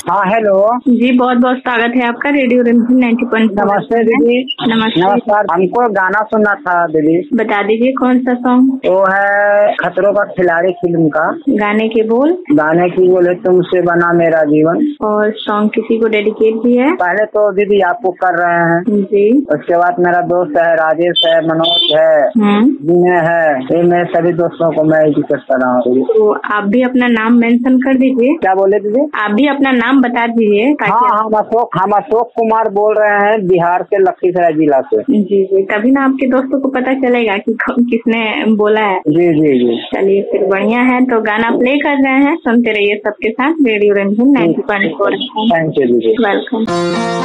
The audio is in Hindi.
हाँ हेलो। जी बहुत बहुत स्वागत है आपका रेडियो रंजन 90.4। नमस्ते दीदी। नमस्कार। हमको गाना सुनना था दीदी। बता दीजिए कौन सा सॉन्ग। वो है खतरों का खिलाड़ी फिल्म का। गाने के बोल। गाने की बोले तुमसे बना मेरा जीवन। और सॉन्ग किसी को डेडिकेट भी है। पहले तो दीदी आपको कर रहे हैं जी। उसके बाद मेरा दोस्त है राजेश है, मनोज है, विनय है, ये मेरे सभी दोस्तों को मैं रिक्वेस्ट कर रहा हूँ। तो आप भी अपना नाम मेंशन कर दीजिए। क्या बोले दीदी? आप भी अपना नाम बता दीजिए। हाँ हम अशोक कुमार बोल रहे हैं बिहार के लखीसराय जिला से। जी जी, तभी ना आपके दोस्तों को पता चलेगा कि किसने बोला है। जी जी जी। चलिए फिर बढ़िया है, तो गाना प्ले कर रहे हैं, सुनते रहिए सबके साथ रेडियो रंजन 90.4। थैंक यू दीदी। वेलकम।